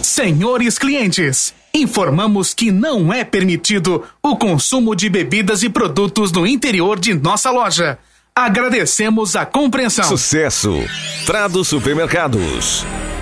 Senhores clientes, informamos que não é permitido o consumo de bebidas e produtos no interior de nossa loja. Agradecemos a compreensão. Sucesso. Prado Supermercados.